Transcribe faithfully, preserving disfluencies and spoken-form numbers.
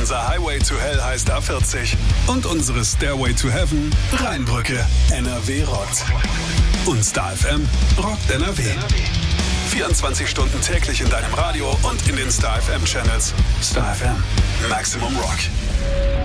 Unser Highway to Hell heißt A vierzig. Und unsere Stairway to Heaven, Rheinbrücke. N R W rockt. Und Star F M rockt N R W. vierundzwanzig Stunden täglich in deinem Radio und in den Star F M Channels. Star F M. Maximum Rock.